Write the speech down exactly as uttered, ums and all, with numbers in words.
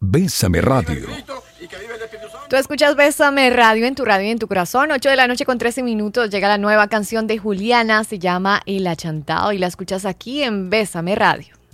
Bésame Radio. Tú escuchas Bésame Radio en tu radio y en tu corazón. ocho de la noche con trece minutos. Llega la nueva canción de Juliana. Se llama El Achantado y la escuchas aquí en Bésame Radio.